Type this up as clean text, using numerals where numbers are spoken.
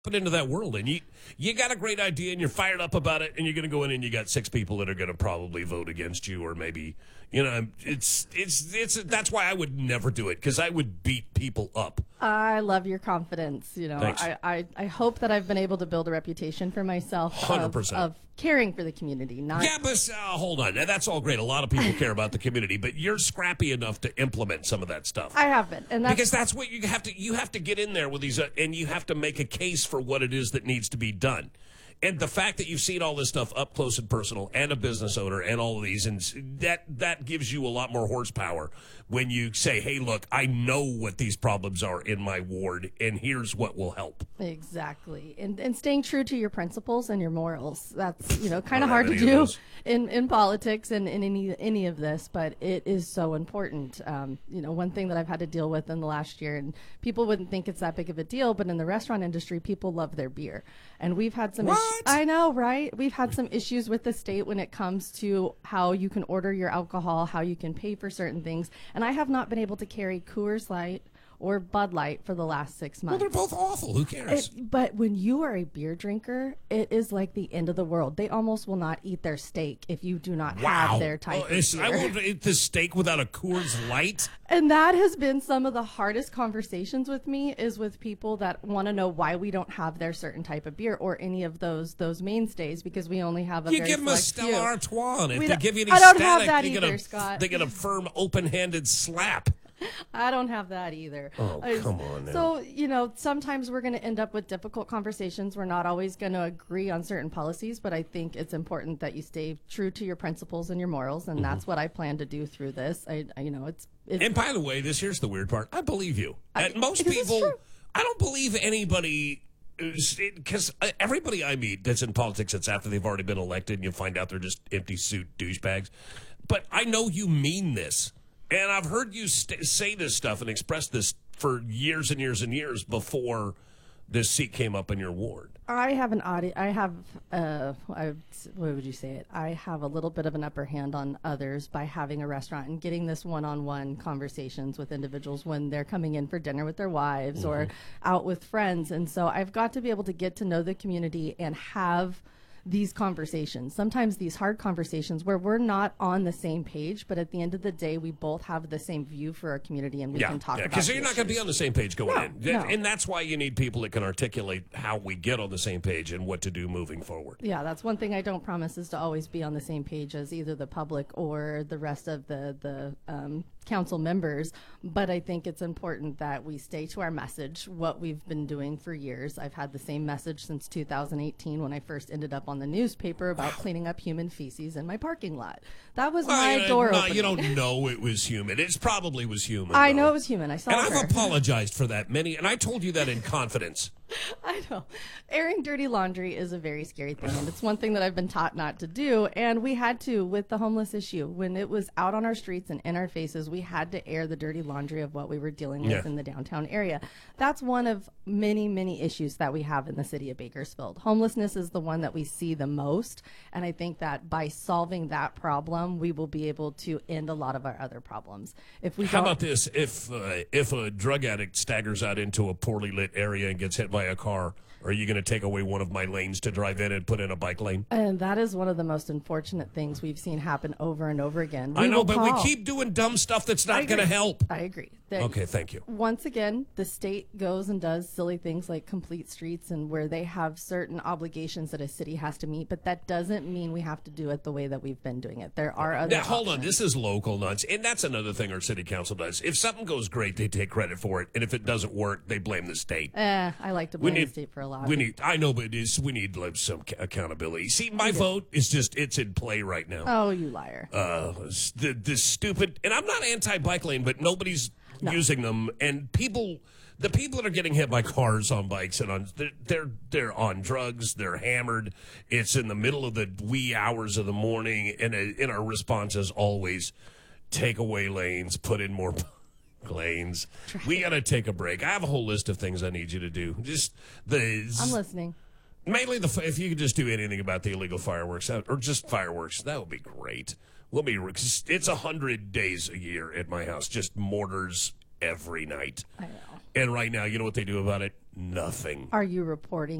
Put into that world, and you got a great idea, and you're fired up about it, and you're going to go in, and you got 6 people that are going to probably vote against you, or maybe it's that's why I would never do it, because I would beat people up. I love your confidence. Thanks. I hope that I've been able to build a reputation for myself 100%. of caring for the community. Yeah, but hold on. That's all great. A lot of people care about the community, but you're scrappy enough to implement some of that stuff. I have been, and because that's what you have to. You have to get in there with these, and you have to make a case for what it is that needs to be done. And the fact that you've seen all this stuff up close and personal, and a business owner, and all of these, and that gives you a lot more horsepower when you say, hey, look, I know what these problems are in my ward, and here's what will help. Exactly. And staying true to your principles and your morals. That's, kind of hard to do in politics and in any of this, but it is so important. One thing that I've had to deal with in the last year, and people wouldn't think it's that big of a deal, but in the restaurant industry, people love their beer. And we've had some issues. I know, right? We've had some issues with the state when it comes to how you can order your alcohol, how you can pay for certain things. And I have not been able to carry Coors Light or Bud Light for the last 6 months. Well, they're both awful. Who cares? But when you are a beer drinker, it is like the end of the world. They almost will not eat their steak if you do not have their type of beer. I won't eat the steak without a Coors Light. And that has been some of the hardest conversations with me, is with people that want to know why we don't have their certain type of beer or any of those mainstays, because we only have a you very give them a select Stella few. Artois. If We they don't- give you any I don't static, have that they either, Scott. They get a firm, open-handed slap. I don't have that either. Oh, come on now. So, sometimes we're going to end up with difficult conversations. We're not always going to agree on certain policies, but I think it's important that you stay true to your principles and your morals, and that's what I plan to do through this. It's And by the way, here's the weird part. I believe you. And most because it's people, true. I don't believe anybody, because everybody I meet that's in politics, it's after they've already been elected, and you find out they're just empty suit douchebags. But I know you mean this. And I've heard you say this stuff and express this for years and years and years before this seat came up in your ward. I have what would you say it? I have a little bit of an upper hand on others by having a restaurant and getting this one-on-one conversations with individuals when they're coming in for dinner with their wives or out with friends. And so I've got to be able to get to know the community and have these conversations, sometimes these hard conversations where we're not on the same page, but at the end of the day, we both have the same view for our community, and we can talk about it. Because you're not going to be on the same page going in. No. And that's why you need people that can articulate how we get on the same page and what to do moving forward. Yeah, that's one thing I don't promise, is to always be on the same page as either the public or the rest of the council members, but I think it's important that we stay to our message, what we've been doing for years. I've had the same message since 2018 when I first ended up on the newspaper about cleaning up human feces in my parking lot. That was my door opening. You don't know it was human. It probably was human. I know it was human. I saw And her. I've apologized for that and I told you that in confidence. I know. Airing dirty laundry is a very scary thing, and it's one thing that I've been taught not to do. And we had to with the homeless issue. When it was out on our streets and in our faces, we had to air the dirty laundry of what we were dealing with in the downtown area. That's one of many, many issues that we have in the city of Bakersfield. Homelessness is the one that we see the most, and I think that by solving that problem, we will be able to end a lot of our other problems. How about this? If a drug addict staggers out into a poorly lit area and gets hit by a car, are you going to take away one of my lanes to drive in and put in a bike lane? And that is one of the most unfortunate things we've seen happen over and over again. I know, but we keep doing dumb stuff that's not going to help. I agree. Okay, thank you. Once again, the state goes and does silly things like complete streets, and where they have certain obligations that a city has to meet, but that doesn't mean we have to do it the way that we've been doing it. There are other Hold on, this is local nuts, and that's another thing our city council does. If something goes great, they take credit for it, and if it doesn't work, they blame the state. I like to blame the state for a lot. I know, but we need some accountability. See, my vote is it's in play right now. Oh, you liar. The stupid, and I'm not anti-bike lane, but nobody's using them, and the people that are getting hit by cars on bikes and they're on drugs, they're hammered. It's in the middle of the wee hours of the morning, and our response is always take away lanes, put in more lanes. We got to take a break. I have a whole list of things I need you to do. I'm listening. Mainly if you could just do anything about the illegal fireworks or just fireworks, that would be great. It's 100 days a year at my house, just mortars every night. I know. And right now, you know what they do about it? nothing. Are you reporting